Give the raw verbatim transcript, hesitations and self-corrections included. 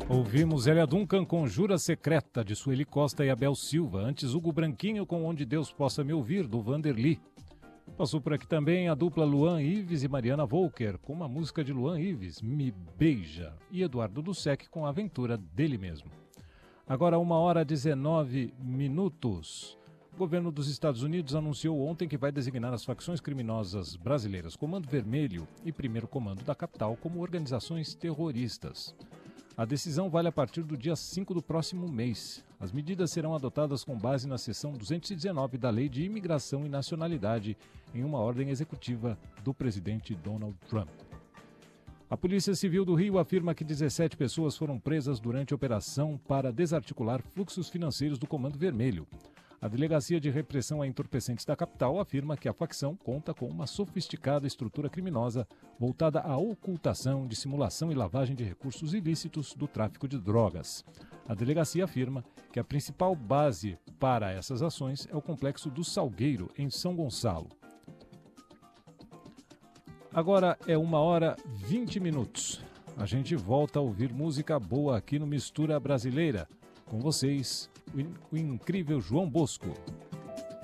Ouvimos Zélia Duncan com Jura Secreta, de Sueli Costa e Abel Silva. Antes, Hugo Branquinho com Onde Deus Possa Me Ouvir, do Vanderly. Passou por aqui também a dupla Luan Ives e Mariana Volker, com uma música de Luan Ives, Me Beija. E Eduardo Dussek com a aventura dele mesmo. Agora, uma hora e dezenove minutos. O governo dos Estados Unidos anunciou ontem que vai designar as facções criminosas brasileiras Comando Vermelho e Primeiro Comando da Capital como organizações terroristas. A decisão vale a partir do dia cinco do próximo mês. As medidas serão adotadas com base na seção duzentos e dezenove da Lei de Imigração e Nacionalidade, em uma ordem executiva do presidente Donald Trump. A Polícia Civil do Rio afirma que dezessete pessoas foram presas durante a operação para desarticular fluxos financeiros do Comando Vermelho. A Delegacia de Repressão a Entorpecentes da capital afirma que a facção conta com uma sofisticada estrutura criminosa voltada à ocultação, dissimulação e lavagem de recursos ilícitos do tráfico de drogas. A delegacia afirma que a principal base para essas ações é o Complexo do Salgueiro, em São Gonçalo. Agora é uma hora e vinte minutos. A gente volta a ouvir música boa aqui no Mistura Brasileira. Com vocês, o incrível João Bosco.